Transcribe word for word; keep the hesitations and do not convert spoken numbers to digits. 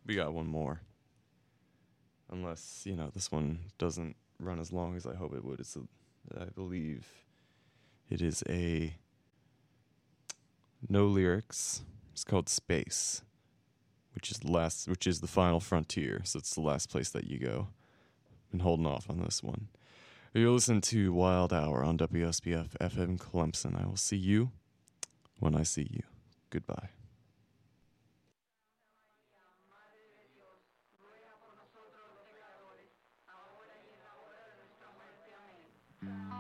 We got one more. Unless, you know, this one doesn't run as long as I hope it would. It's a, I believe it is a no lyrics. It's called Space, which is the last which is the final frontier. So it's the last place that you go. Been holding off on this one. You're listening to Wild Hour on W S B F F M Clemson. I will see you when I see you. Goodbye.